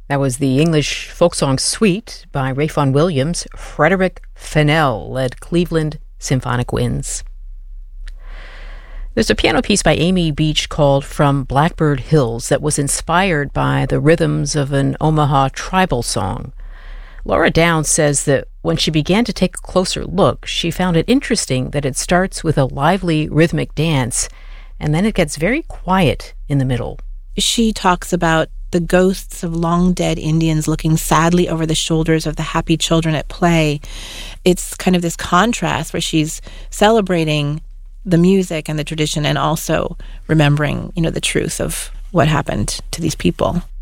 That was the English folk song Sweet by Ralph Vaughan Williams. Frederick Fennell led Cleveland Symphonic Winds. There's a piano piece by Amy Beach called From Blackbird Hills that was inspired by the rhythms of an Omaha tribal song. Laura Downs says that when she began to take a closer look, she found it interesting that it starts with a lively rhythmic dance, and then it gets very quiet in the middle. She talks about the ghosts of long-dead Indians looking sadly over the shoulders of the happy children at play. It's kind of this contrast where she's celebrating the music and the tradition and also remembering, the truth of what happened to these people.